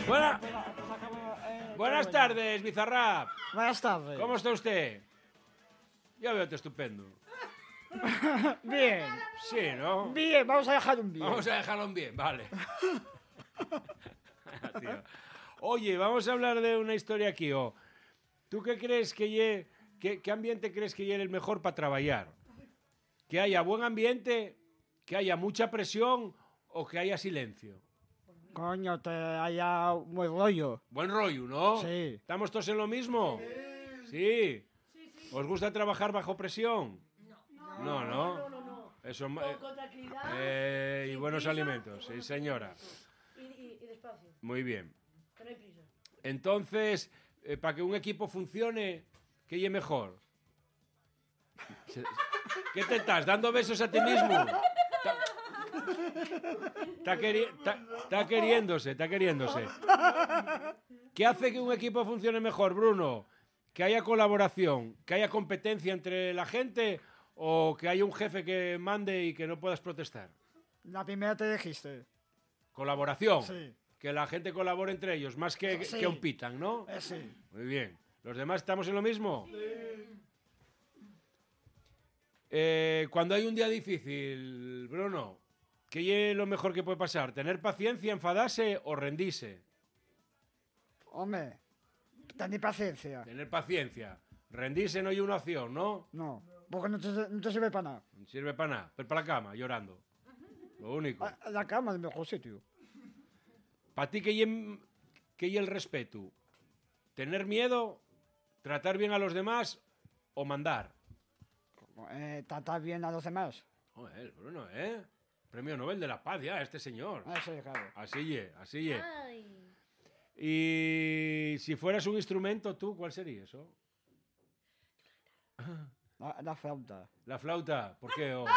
Buenas tardes, Bizarrap. Buenas tardes. ¿Cómo está usted? Yo veo estupendo. Bien. Sí, ¿no? Bien, vamos a dejar un bien. Vamos a dejarlo en bien, vale. Tío. Oye, vamos a hablar de una historia aquí. ¿Tú qué crees que qué ambiente crees que es el mejor para trabajar? ¿Que haya buen ambiente, que haya mucha presión o que haya silencio? Coño, te haya un buen rollo. Buen rollo, ¿no? Sí. ¿Estamos todos en lo mismo? Sí. ¿Os gusta trabajar bajo presión? No. Eso, Con tranquilidad. y buenos alimentos, sí, señora. Y despacio, Muy bien. que no hay prisa. Entonces, para que un equipo funcione, ¿qué es mejor? ¿Qué te estás? ¿Dando besos a ti mismo? Está queriéndose. ¿Qué hace que un equipo funcione mejor, Bruno? ¿Que haya colaboración? ¿Que haya competencia entre la gente? ¿O que haya un jefe que mande y que no puedas protestar? La primera te dijiste. Colaboración. Sí. Que la gente colabore entre ellos, más que compitan, ¿no? Sí. Muy bien. ¿Los demás estamos en lo mismo? Cuando hay un día difícil, Bruno, ¿qué es lo mejor que puede pasar? ¿Tener paciencia, enfadarse o rendirse? Hombre, ten paciencia. Tener paciencia. Rendirse no hay una opción, ¿no? No, porque no te sirve para nada. No sirve para nada. Pero para la cama, llorando. Lo único. La cama es el mejor sitio. ¿Para ti qué es el respeto? ¿Tener miedo? ¿Tratar bien a los demás o mandar? Tratar bien a los demás. Joder, Bruno, ¿eh? Premio Nobel de la Paz ya, este señor. Sí, claro. Así es. Ay. Y si fueras un instrumento, ¿tú cuál sería eso? La flauta. La flauta, ¿por qué? ¿No?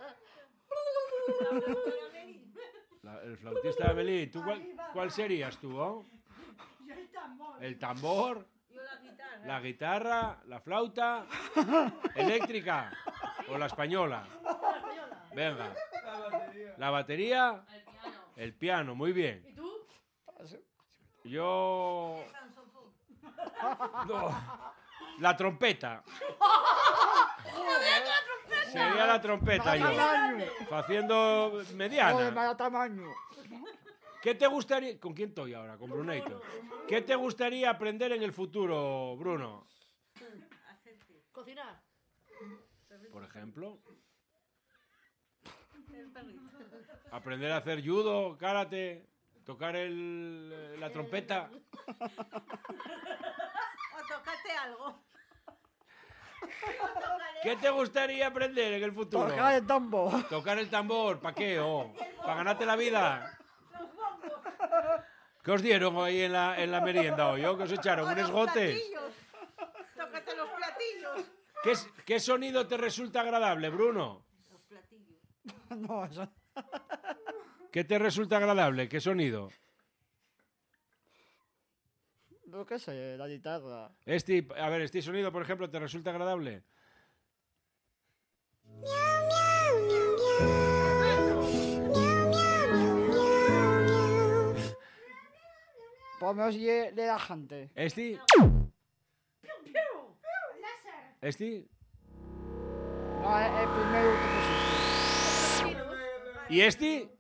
El flautista de Amelie. ¿Tú cuál serías tú? Yo el tambor. ¿El tambor? Yo la guitarra. ¿La guitarra? ¿La flauta? ¿Eléctrica? ¿O la española? La española. Venga. ¿La batería? El piano. El piano, muy bien. ¿Y tú? Yo... No. La trompeta. Sería la trompeta yo. Haciendo mediana. Joder, vaya tamaño. ¿Qué te gustaría...? ¿Con quién estoy ahora? Con Bruneito. ¿Qué te gustaría aprender en el futuro, Bruno? Cocinar. Por ejemplo. Aprender a hacer judo, karate, tocar la trompeta. O tocate algo. ¿Qué te gustaría aprender en el futuro? Tocar el tambor. Tocar el tambor, ¿para qué? ¿Para ganarte la vida? ¿Qué os dieron ahí en la merienda hoy? ¿Qué os echaron? ¿Un esgote? Tócate los platillos. ¿Qué sonido te resulta agradable, Bruno? Los platillos. No, eso... ¿Qué te resulta agradable? ¿Qué sonido? No, qué sé, la guitarra. Este sonido, por ejemplo, ¿te resulta agradable? Pues me oye de la gente. ¿Este? ¿Este? No, el primero que pusiste. ¿Y este?